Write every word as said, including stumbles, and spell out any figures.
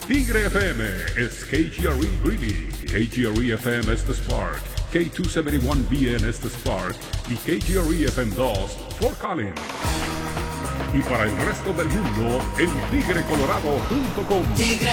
Tigre F M es K G R E Greeley, K G R E F M Estes Park, K doscientos setenta y uno B N Estes Park y K G R E F M dos Fort Collins. Y para el resto del mundo en tigre colorado punto com.